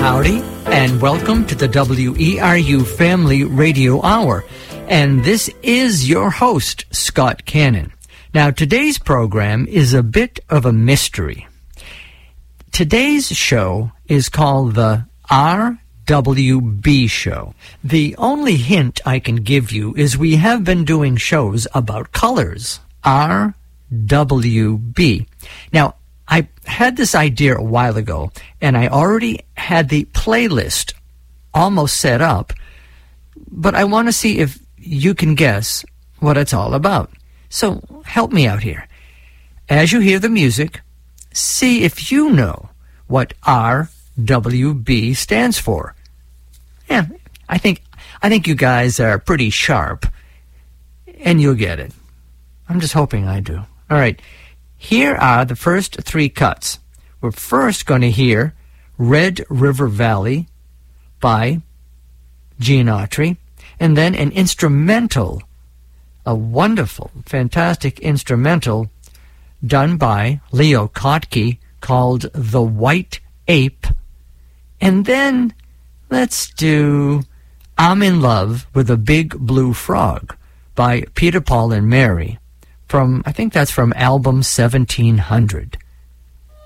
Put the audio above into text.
Howdy, and welcome to the WERU Family Radio Hour. And this is your host, Scott Cannon. Now, today's program is a bit of a mystery. Today's show is called the RWB Show. The only hint I can give you is we have been doing shows about colors. RWB. Now, I had this idea a while ago, and I already had the playlist almost set up, but I want to see if you can guess what it's all about. So help me out here. As you hear the music, see if you know what RWB stands for. Yeah, I think you guys are pretty sharp, and you'll get it. I'm just hoping I do. All right. Here are the first three cuts. We're first going to hear Red River Valley by Gene Autry, and then an instrumental, a wonderful, fantastic instrumental done by Leo Kottke called The White Ape. And then let's do I'm in Love with a Big Blue Frog by Peter, Paul, and Mary. I think that's from album 1700.